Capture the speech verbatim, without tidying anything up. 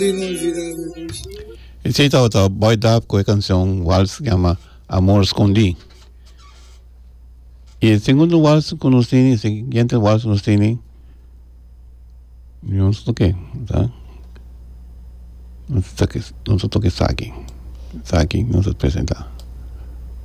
Inolvidable. Esta otra voy a dar con canción vals que llama Amor Escondi. Y el segundo vals que nos tiene, el siguiente vals que nos tiene, yo no sé qué, ¿sabes? No sé qué, no sé qué está aquí. Está aquí, no se presenta.